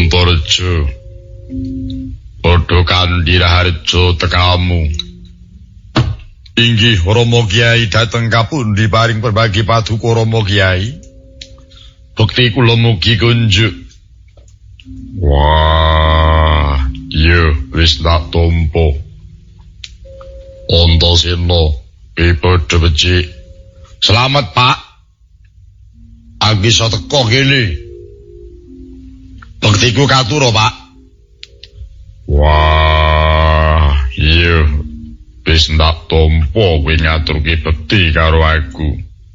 Antarja padha kanthi raharja tekamu. Inggih Rama Kyai dhateng kapundi paring perbagi paduka Rama Kyai. Bekti kula mugi kunjuk. Wah, iya wis tak tampa. Antasena padha becik. Selamat Pak. Aku iso teko kene. Bektiku katura, Pak. Wah, iya. Wis ndak tampa kowe ngaturke bekti karo aku.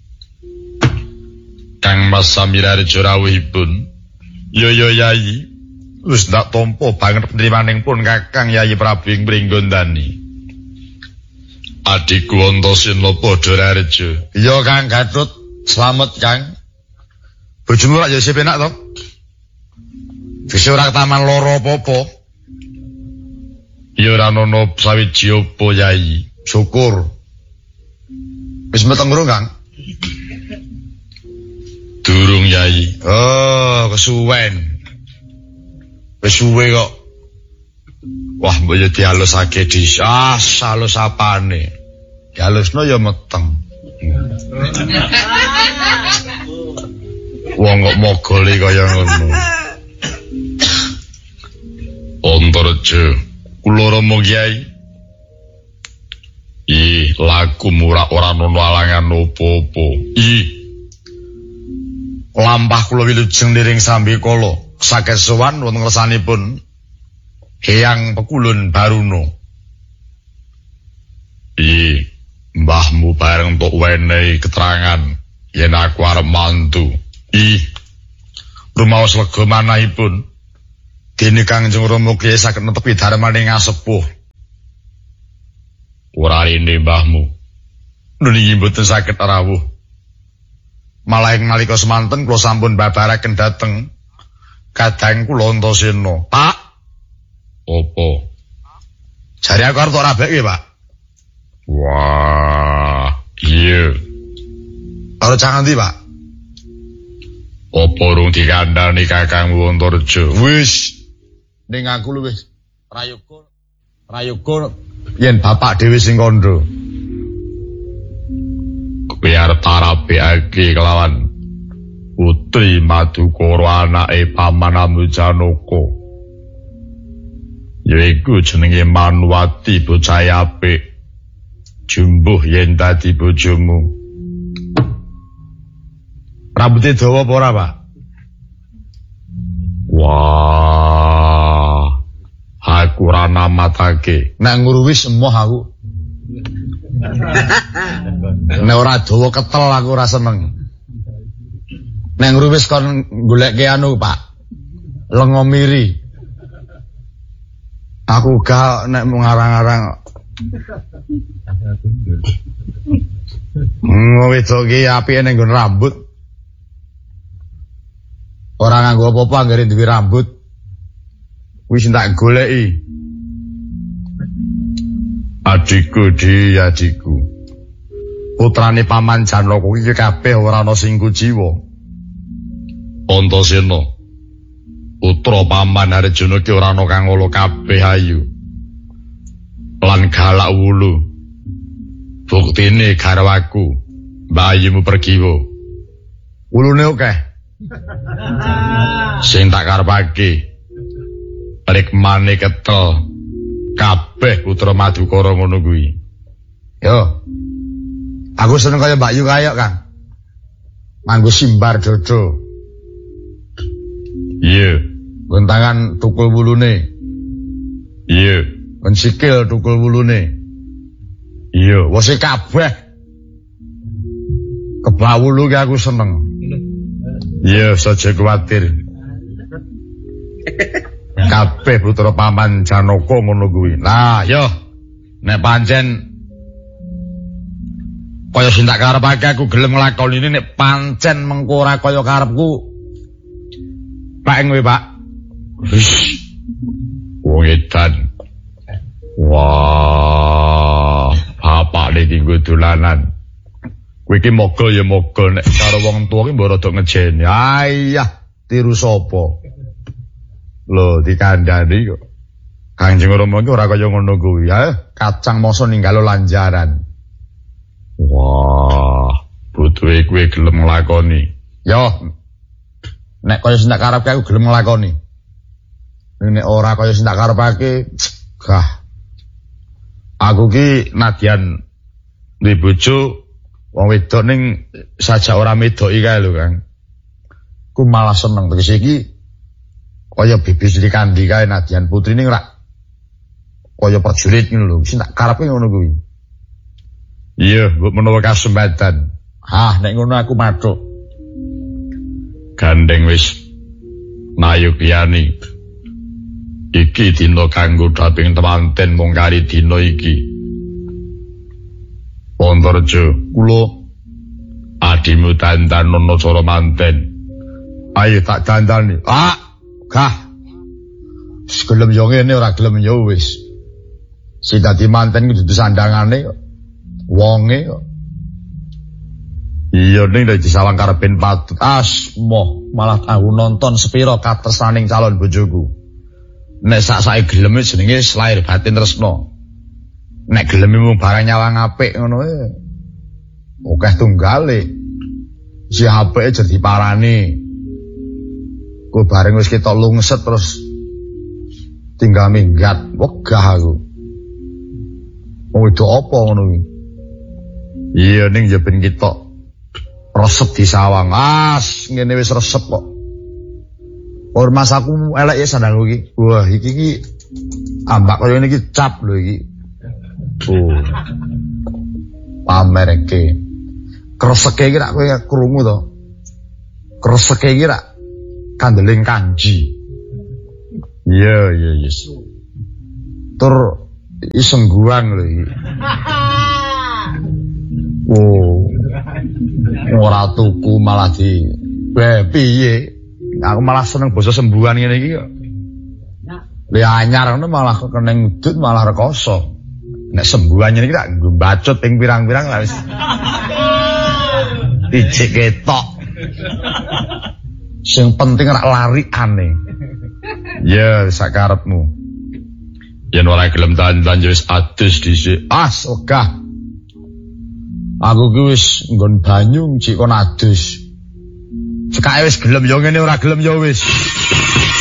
Kang Mas Samirarja rawuhipun. Ya Yai. Wis ndak tampa banget penerimaning pun Kakang Yayi Prabu ing Pringgondani. Adikku Antasena padha rareja. Iya Kang Gatut, slamet Kang. Bojomu rak ya isih penak to? Wis ora taman loro apa-apa. Ya ora ana sawiji apa Yai. Syukur. Wis meteng urung, Kang? Durung Yai. Oh, kesuwen. Wis suwe kok. Wah, mbok yo dialusake halus apane. Dialusno ya meteng. Wong kok mogole kaya ngono. Antarja, kula Rama Kyai. Laku ora ana alangan apa-apa. Lampah kula wilujeng niring sambi kala saged sowan wonten ngersanipun Hyang Pekulun Baruno. Mbahmu bareng tok wenehi keterangan yen aku arep mantu. Rumaos lega manahipun dene Kangjeng Rama Kyai saged netepi darmaning ngasepuh. Ora rene mbahmu. Nuli mboten saged rawuh. Malah ing nalika semanten kula sampun babaraken dhateng kadang kula Antasena. Pak. Apa? Jare aku arep tok rabeke, Pak. Wah, iya. Karo cang endi, Pak? Apa rung dikandhani Kakangmu Antarja? Wis. Ning aku lho wis prayoga yen bapak dhewe sing kandha. Kowe arep tarapekake kelawan Putri Madukara anake Paman Ambujanaka. Yaiku jenenge Manuwati bocah apik. Jumbuh yen dadi bojomu. Rambute dawa apa ora, Pak? Wah. Aku ora namatake. Nek ngruwis emoh aku. Nek ora dawa ketel aku ora seneng. Nek ngruwis kon goleke anu, Pak. Lenga miri. Aku gak nek mung ngarang-arang. Wedok iki apike ning nggon rambut. Ora nganggo apa-apa anggere duwe rambut. Wis tak goleki. Adikku adikku. Putrane Paman Janaka iki kabeh ora ana sing kujiwa. Antasena. Putra Paman Arjuna ki ora ana kang ala kabeh ayu. Lan galak wulu. Buktine garwaku, mbayumu pergiwa. Wulune akeh. Sing tak karepake rikmane ketel kabeh putra Madukara ngono kuwi. Yo. Aku seneng kaya Mbak Yu kaya, Kang. Nganggo simbar dodo. Iya. Gontangan tukul wulune. Iya. Kon sikil tukul wulune. Iya, wis kabeh. Kebawulu ki aku seneng. Iya, saja kuwatir. Kabeh putra Paman Janaka ngono kuwi. Nah, yo. Nek pancen kaya sing tak karepake aku gelem nglakoni ini nek pancen mengko ora kaya karepku. Pak kowe, Pak. Wong edan. Wah, bapak iki nggo dolanan. Kowe iki moga ya moga nek karo wong tuwa ki mbok rada ngejeni. Ayah, tiru sapa? Lho dikandani kok. Kanjeng Rama iki ora kaya ngono kuwi ya. Kacang masa ninggalo lanjaran. Wah, butuhe kuwi gelem nglakoni. Yo. Nek kaya sing tak karepke aku gelem nglakoni. Nek ora kaya sing tak karepake, gah. Aku ki nadyan duwe bojo wong wedok ning sajak ora medoki kae lho, Kang. Ku malah seneng tegese iki kaya bibis dikandi kae nadyan putrine ora kaya prajurit ngono lho, sing tak karepe ngono kuwi. Iya, mbok menawa kasempatan. Nek ngono aku mathuk. Gandeng wis nayukyani. Iki dina kanggo daping temanten mung kali dina iki. Pontorjo, kula adimu dandanono cara manten. Ayo tak dandani. Gah. Gelem yo ngene ora gelem yo wis. Sing dadi manten kudu sandangane kok. Wonge kok. Iya ning dadi sawang karepen patut. Moh malah aku nonton sepiro katresaning calon bojoku. Nek sak-sake gelem jenenge lair batin tresno. Nek gelem mung barang nyawang apik ngono e. Akeh tunggale. Si apike jadi diparani. Ku bareng wis ketok lungset terus tinggal minggat. Wegah aku. Itu apa ngono iki? Iya ning ya ben kita resep di sawang. Ngene wis resep kok. Ormas aku elek ya sandangku iki. Wah, iki ambak kaya ngene iki cap lho iki. Pamer iki. Kreseke iki rak kowe krungu to. Kreseke iki rak kandeling kanji. Iya, yes. Tur iseng guang lho iki. Ora tuku malah di piye? Aku malah seneng basa sembuhan ngene iki kok. Le anyar ngono malah keneng udut malah rekoso. Nek sembuhan ngene iki tak bacot ping pirang-pirang lah wis. Ijik ketok. Sing penting rak larikane. Ya sakarepmu. Yen ora gelem dandan wis adus dhisik. Wegah. Aku ki wis nggon banyu cik kon adus. Sekake wis gelem yo ngene ora gelem yo wis.